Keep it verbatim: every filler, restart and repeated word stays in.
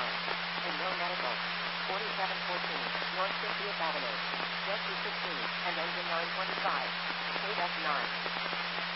nine. Indo Medical. forty-seven fourteen, North fiftieth Avenue. Jet two sixteen, and engine nine twenty-five. K F nine.